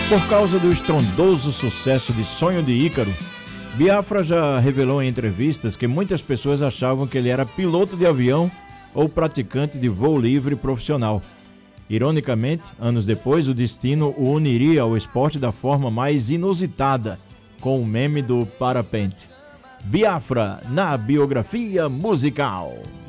Por causa do estrondoso sucesso de Sonho de Ícaro, Biafra já revelou em entrevistas que muitas pessoas achavam que ele era piloto de avião ou praticante de voo livre profissional. Ironicamente, anos depois, o destino o uniria ao esporte da forma mais inusitada, com o meme do parapente. Biafra na biografia musical.